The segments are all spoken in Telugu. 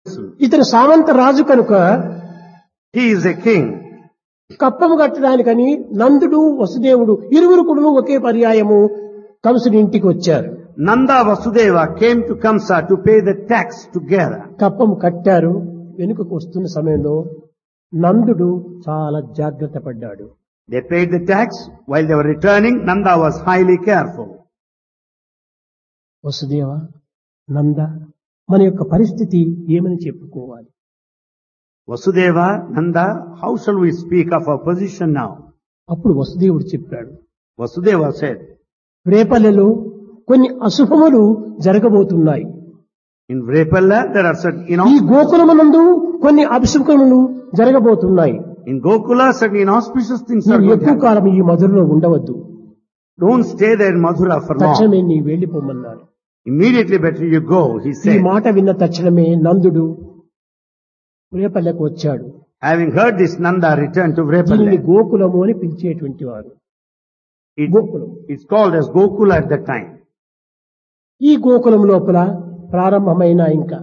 ఇతను సామంత రాజు కనుక He is a king. కప్పము కట్టడానికని నందుడు వసుదేవుడు ఇరువురు కూడా ఒకే పర్యాయము కంసుని ఇంటికి వచ్చారు. Nanda Vasudeva came to Kamsa to pay the tax together. కప్పము కట్టారు. వెనుకకు వస్తున్న సమయంలో నందుడు చాలా జాగ్రత్త పడ్డాడు. They paid the tax. While they were returning, Nanda was highly careful. Vasudeva, నంద, మన యొక్క పరిస్థితి ఏమని చెప్పుకోవాలి? Vasudeva, Nanda, how shall we speak of our position now? అప్పుడు వసుదేవుడు చెప్పాడు, Vasudeva said, రేపల్లెలో కొన్ని అశుభములు జరగబోతున్నాయి. in Vrepalla there are certain, ఈ గోకులమునందు కొన్ని అభిషేకములు జరగబోతున్నాయి. in Gokula certain inauspicious things are నువ్వు going to ఎక్కువ happen. కాలం ఈ మధురలో ఉండవద్దు. Don't stay there in Mathura for long. తక్షణమే నీ వెళ్ళిపోమన్నాడు. Immediately better you go, he ఈ said. మాట విన్న తక్షణమే నందుడు రేపల్లెకు వచ్చాడు. Having heard this, Nanda returned to దీనిని Vrepalla. గోకులము అని పిలిచేటువంటి వారు. Gokulam. It's called as Gokula at that time. ఈ గోకులం లోపల ప్రారంభమైన ఇంకా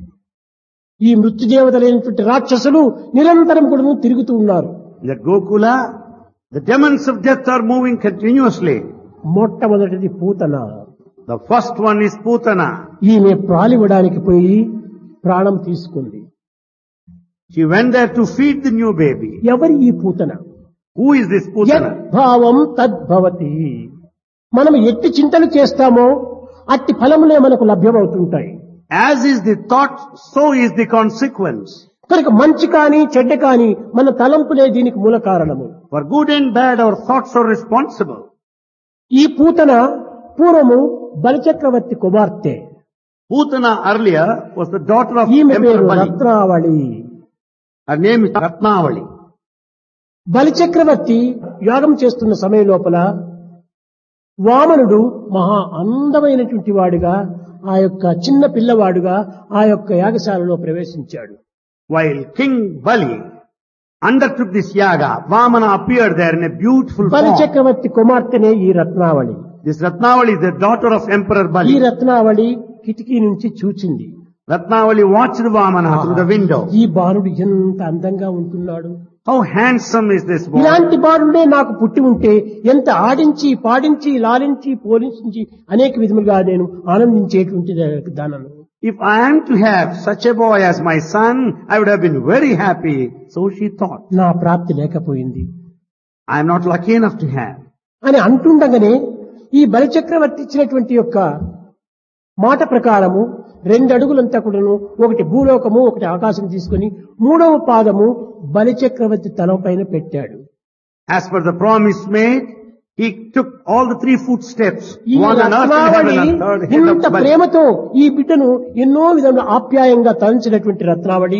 ఈ మృత్యుదేవతలైనటువంటి రాక్షసులు నిరంతరం కూడా తిరుగుతూ ఉన్నారు. In that Gokula, the demons of death are moving continuously. మొట్టమొదటిది Putana. The first one is Putana. ఈమె ప్రాలివ్వడానికి పోయి ప్రాణం తీసుకుంది. She went there to feed the new baby. ఎవరి ఈ Putana? Who is this Putana? యద్భావం తద్భవతి. మనం ఎట్టి చింతలు చేస్తామో అట్టి ఫలములే మనకు లభ్యమవుతుంటాయి. As is the thought, so is the consequence. కనుక మంచి కానీ చెడ్డ కానీ మన తలంపులే దీనికి మూల కారణము. For good and bad, our thoughts are responsible. ఈ పూతన పూర్వము బలిచక్రవర్తి కుమార్తె. Putana earlier was the daughter of ఈమె Emperor పేరు Bali. రత్నావళి. Her name is Ratnavali. బలిచక్రవర్తి యాగం చేస్తున్న సమయం లోపల వామనుడు మహా అందమైనటువంటి వాడుగా ఆ యొక్క చిన్న పిల్లవాడుగా ఆ యొక్క యాగశాలలో ప్రవేశించాడు. While King Bali undertook this yaga, Vamana appeared there in a beautiful form. బలిచక్రవర్తి కుమార్తెనే ఈ రత్నావళి. This Ratnavali is the daughter of Emperor ఈ Bali. రత్నావళి కిటికీ నుంచి చూచింది. Ratnavali watched Vamana through the window. ఈ బాలుడు ఎంత అందంగా ఉంటున్నాడు. How handsome is this boy? ఇలాంటి బాలుడే నాకు పుట్టి ఉంటే ఎంత ఆడించి పాడించి లాలించి పోలించి అనేక విధములుగా నేను ఆనందించేటువంటి దానను. If I am to have such a boy as my son, I would have been very happy. So she thought. నా ప్రాప్తి లేకపోయింది I am not lucky enough to have. అని అంటుండగానే ఈ బలిచక్రవర్తి ఇచ్చినటువంటి యొక్క మాట ప్రకారము 2 అడుగులంతా కూడాను ఒకటి భూలోకము ఒకటి ఆకాశం తీసుకుని 3వ పాదము బలిచక్రవర్తి తలం పైన పెట్టాడు. As per the promise made, he took all the 3 footsteps, ఈ one on earth and రత్నావళి heaven and third head ఇంత of Bali. ప్రేమతో ఈ బిడ్డను ఎన్నో విధంగా ఆప్యాయంగా తలంచినటువంటి రత్నావళి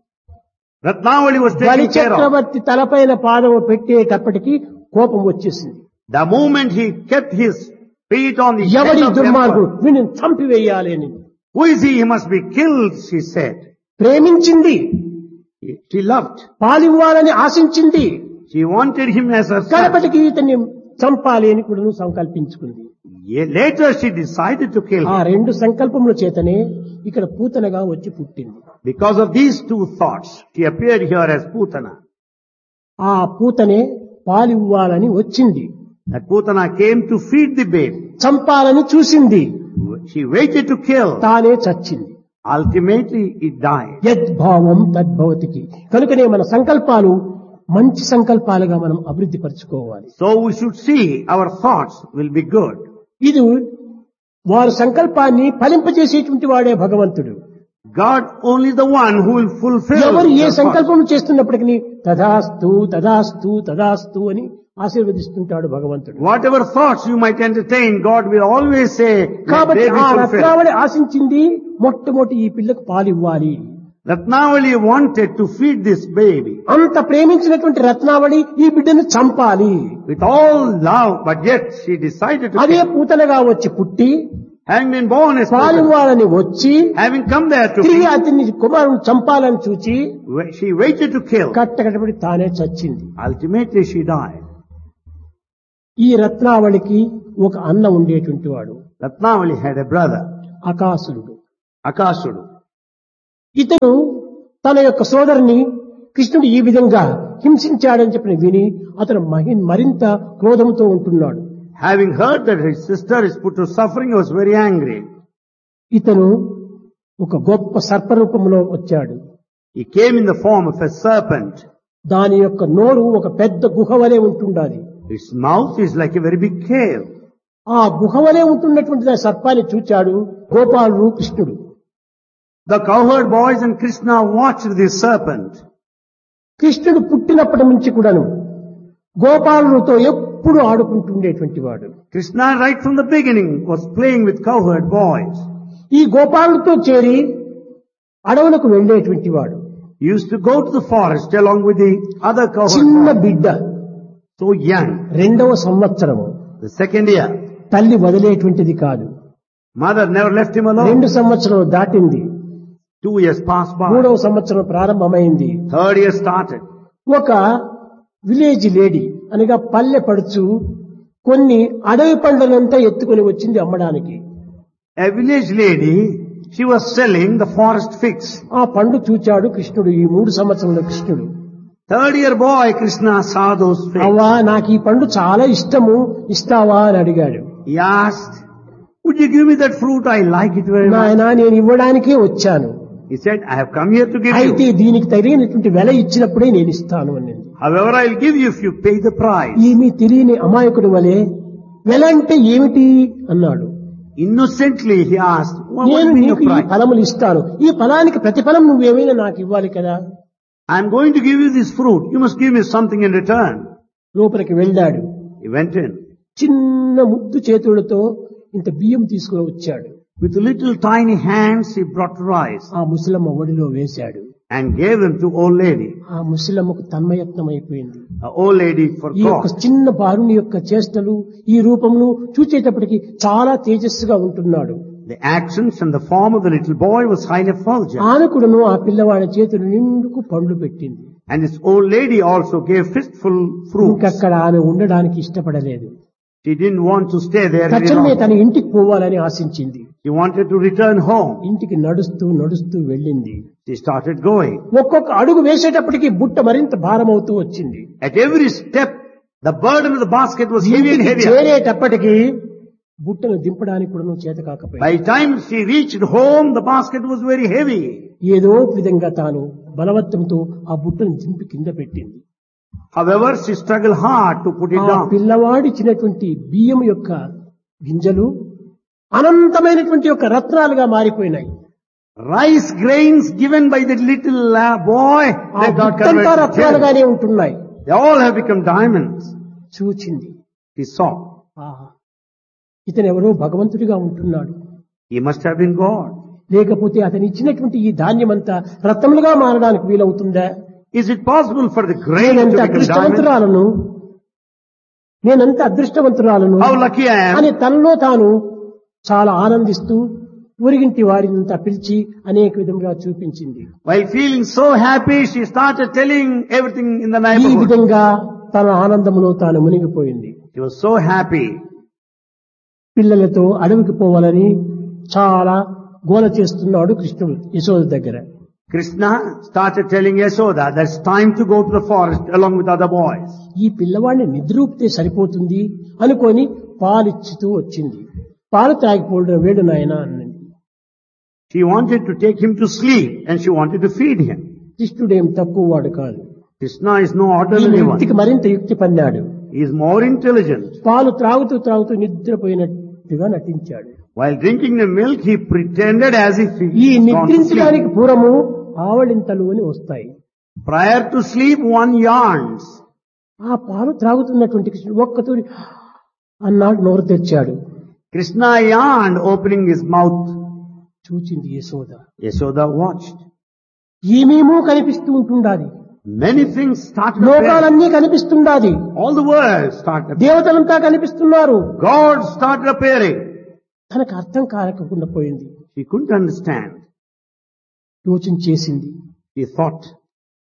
Ratnavali was taken care of. బలిచక్రవర్తి తలపైన పాదము పెట్టేటప్పటికి కోపం వచ్చేసింది. The moment he kept his feet on the head ఎవడి of the దుర్మార్గుడు emperor, వీడిని చంపివేయాలి అని who is he? He must be killed, she said. ప్రేమించింది, She loved. పాలివ్వాలని ఆశించింది. She wanted him as her son. కడపటికి ఇతన్ని చంపాలి అని కూడా సంకల్పించుకుంది. Later she decided to kill ఆ him. 2 సంకల్పముల చేతనే ఇక్కడ పూతనగా వచ్చి పుట్టింది. Because of these 2 thoughts, she appeared here as Putana. ఆ పూతనే పాలివ్వాలని వచ్చింది. That Putana came to feed the babe. చంపాలని చూసింది, She waited to kill. తానే చచ్చింది. Ultimately, it died. యద్భావం తద్భవతికి. కనుకనే మన సంకల్పాలు మంచి సంకల్పాలుగా మనం అభివృద్ధి పరచుకోవాలి. So we should see our thoughts will be good. ఇది వారి సంకల్పాన్ని ఫలింపజేసేటువంటి వాడే భగవంతుడు. God only the one who will fulfill ఎవరు ఏ your thoughts. సంకల్పం చేస్తున్నప్పటికీ తదాస్తు తదాస్తు తదాస్తు అని ఆశీర్వదిస్తుంటాడు భగవంతుడు. Whatever thoughts you might entertain, God will always say, let కాబట్టి they be ఆ fulfilled. రత్నావళి ఆశించింది మొట్టమొదటి ఈ పిల్లకు పాలివ్వాలి. Ratnavali wanted to feed this baby అంత ప్రేమించినటువంటి రత్నావళి ఈ బిడ్డను చంపాలి. with all love, but yet she decided to అదే kill. పూతనగా వచ్చి పుట్టి Having been born as Putana, పాలివ్వాలని వచ్చి having come there to తిరిగి feed, అతన్ని కుమారుని చంపాలని చూచి she waited to kill. కట్టకట్టబడి తానే చచ్చింది. Ultimately she died. ఈ రత్నావళికి ఒక అన్న ఉండేటువంటి వాడు Ratnavali had a brother, అకాసురుడు. Akasudu. ఇతను తన యొక్క సోదరుని కృష్ణుడు ఈ విధంగా హింసించాడని చెప్పిన విని అతను మరింత క్రోధంతో ఉంటున్నాడు. Having heard that his sister is put to suffering, he was very angry. ఇతను ఒక గొప్ప సర్పరూపంలో వచ్చాడు. He came in the form of a serpent. దాని యొక్క నోరు ఒక పెద్ద గుహ వలె ఉంటుండాలి. His mouth is like a very big cave. ఆ గుహ వలె ఉంటున్నటువంటి సర్పాన్ని చూచాడు గోపాలుడు కృష్ణుడు. The cowherd boys and Krishna watched this serpent. కృష్ణుడు పుట్టినప్పటి నుంచి కూడాను గోపాలుడితో ఎప్పుడు ఆడుకుంటుండేటువంటి వాడు. Krishna right from the beginning was playing with cowherd boys. ఈ గోపాలుడితో చేరి అడవులకు వెళ్లేటువంటి వాడు. He used to go to the forest along with the other cowherd చిన్న boys. బిడ్డ, So young. రెండవ సంవత్సరము, The second year. తల్లి వదిలేటువంటిది కాదు. Mother never left him alone. 2 సంవత్సరం దాటింది. 2 years passed by. 3వ సంవత్సరం ప్రారంభమైంది. 3rd year started. ఒక విలేజ్ లేడీ అనగా పల్లె పడుచు కొన్ని అడవి పండ్లనంతా ఎత్తుకొని వచ్చింది అమ్మడానికి. A village lady, she was selling the forest figs. ఆ పండు చూచాడు కృష్ణుడు. ఈ 3 సంవత్సరంలో కృష్ణుడు 3rd year boy Krishna saw those figs. అవ్వా నాకు ఈ పండు చాలా ఇష్టము, ఇస్తావా అని అడిగాడు. He asked, would you give me that fruit? I like it very much. నాయనా నేను ఇవ్వడానికే వచ్చాను. He said, I have come here to give అయితే you. దీనికి తగినటువంటి వెల ఇచ్చినప్పుడే నేను ఇస్తాను అనింది. However, I'll give you if you pay the price. ఏమీ తెలియని అమాయకుడి వలె వెల అంటే ఏమిటి అన్నాడు. Innocently he asked, what నేను will be your నీకు ఈ price? ఫలములు ఇస్తాను, ఈ ఫలానికి ప్రతిఫలం నువ్వేమైనా నాకు ఇవ్వాలి కదా. I'm going to give you this fruit. You must give me something in return. లోపలికి వెళ్ళాడు. He went in. చిన్న ముద్దు చేతులతో ఇంత బియ్యం తీసుకుని వచ్చాడు. With little tiny hands he brought rice ఆ ముసలమ్మ ఒడిలో వేశాడు. and gave them to old lady. ఆ ముసలమ్మకు తన్మయత్నం అయిపోయింది. The old lady ఈ యొక్క forgot. చిన్న బాలుని యొక్క చేష్టలు ఈ రూపమును చూచేటప్పటికి చాలా తేజస్సుగా ఉంటున్నాడు. The actions and the form of the little boy was highly effulgent. ఆనకుడును ఆ పిల్లవాడి చేతులు నిండుకు పండ్లు పెట్టింది. And this old lady also gave fistful fruits. ఇంకక్కడ ఆమె ఉండడానికి ఇష్టపడలేదు. She didn't want to stay there any తక్షణమే longer. తన ఇంటికి పోవాలని ఆశించింది. She wanted to return home. ఇంటికి నడుస్తూ నడుస్తూ వెళ్ళింది. She started going. ఒక్కొక్క అడుగు వేసేటప్పటికి బుట్ట మరింత భారమవుతూ వచ్చింది. At every step, the burden of the basket was heavy and ఇంటికి heavier. చేరేటప్పటికి బుట్టను దింపడానికి కూడా చేత కాకపోయింది. By the time she reached home, the basket was very heavy. ఏదో విధంగా తాను బలవత్తంతో ఆ బుట్టను దింపి కింద పెట్టింది. However, she struggled hard to put it ఆ down. పిల్లవాడి ఇచ్చినటువంటి బియ్యం యొక్క గింజలు అనంతమైనటువంటి యొక్క రత్నాలుగా మారిపోయినాయి. Rice grains given by the little boy, ఆ they got బుట్టంతా converted to gems. రత్నాలుగానే ఉంటున్నాయి. They all have become diamonds. చూచింది. He saw. ఆహా, ఇతను ఎవరో భగవంతుడిగా ఉంటున్నాడు. He must have been God. లేకపోతే అతను ఇచ్చినటువంటి ఈ ధాన్యమంతా రత్నములుగా మారడానికి వీలవుతుందా? Is it possible for the grain to నేనంత become diamonds? అదృష్టవంతురాలను, నేనంత అదృష్టవంతురాలను How lucky I am. అని తనలో తాను చాలా ఆనందిస్తూ ఊరిగింటి వారినంతా పిలిచి అనేక విధంగా చూపించింది. While feeling so happy, she started telling everything in the ఈ neighborhood. విధంగా తన ఆనందములో తాను మునిగిపోయింది. She was so happy. పిల్లలతో అడవికి పోవాలని చాలా గోల చేస్తున్నాడు కృష్ణుడు యశోద దగ్గర. Krishna started telling Yashoda that it's time to go to the forest along with other boys. ఈ పిల్లవాడిని నిద్రూపితే సరిపోతుంది అనుకొని పాలిచ్చుతూ వచ్చింది. పాలు తాగిపోవడం వేడు నాయన అన్నది. She wanted to take him to sleep and she wanted to feed him. కృష్ణుడేం తక్కువ వాడు కాదు. Krishna is no ఈ ordinary one. వ్యక్తికి మరింత యుక్తి పన్నాడు. He is more intelligent. పాలు త్రాగుతూ త్రాగుతూ నిద్రపోయినట్టుగా నటించాడు. While drinking the milk, he pretended as if he ఈ is gone to నిద్రించడానికి sleep. పూర్వము ఆవళింతలు అని వస్తాయి. Prior to sleep, one yarns. ఆ పాలు త్రాగుతున్నటువంటి కృష్ణుడు ఒక్కతూరి అన్నాడు, నోరు తెచ్చాడు. Krishna yawned, opening his mouth. చూచింది యశోద. Yashoda watched. ఏమేమో కనిపిస్తూ ఉంటుండాది. Many things started appearing. లోకాలన్నీ కనిపిస్తుండాది. All the world started appearing. దేవతలంతా కనిపిస్తున్నారు. God started appearing. తనకు అర్థం కాకుండా పోయింది. She couldn't understand. యోచన చేసింది. She thought,